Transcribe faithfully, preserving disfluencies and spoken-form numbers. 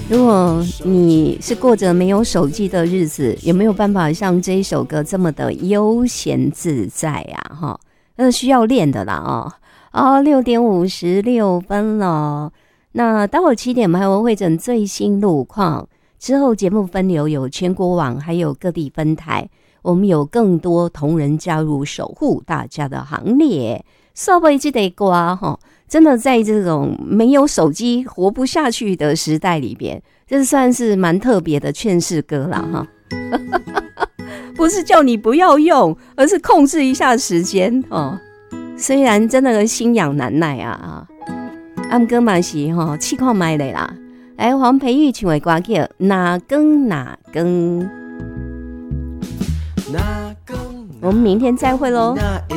如果你是过着没有手机的日子，有没有办法像这一首歌这么的悠闲自在啊？哈，那需要练的啦哦。哦，六点五十六分了。那待会儿七点我们还会会诊最新路况，之后节目分流有全国网还有各地分台，我们有更多同仁加入守护大家的行列。稍微这得瓜哈，真的在这种没有手机活不下去的时代里边，这算是蛮特别的劝世歌啦哈。不是叫你不要用，而是控制一下时间哦。虽然真的心痒难耐啊啊，暗歌嘛是吼气况买的啦。来，黄培玉唱的歌叫哪更哪更。我们明天再会喽。